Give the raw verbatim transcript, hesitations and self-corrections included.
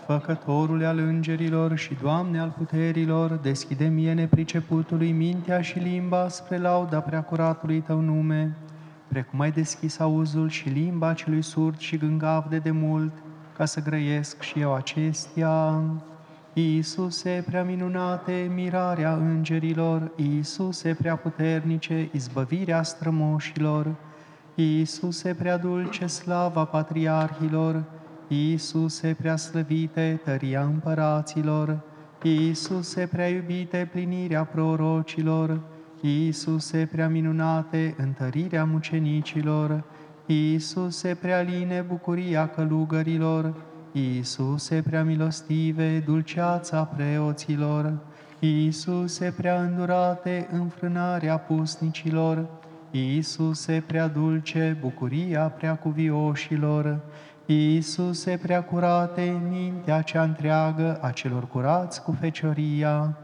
Făcătorule al îngerilor și Doamne al puterilor, deschide mie nepriceputului mintea și limba spre lauda preacuratului Tău nume, precum ai deschis auzul și limba celui surd și gângav de demult, ca să grăiesc și eu acestea. Iisuse prea minunate, mirarea îngerilor, Iisuse prea puternice, izbăvirea strămoșilor, Iisuse prea dulce, slava patriarhilor, Iisuse prea slăvite, tăria împăraților, Iisuse prea iubite, plinirea prorocilor, Iisuse prea minunate, întărirea mucenicilor, Iisuse prea line, bucuria călugărilor, Iisuse prea milostive, dulceața preoților, Iisuse prea îndurate, înfrânarea pusnicilor, Iisuse prea dulce, bucuria prea cuvioșilor, Iisuse prea curate, mintea cea întreagă a celor curați cu fecioria,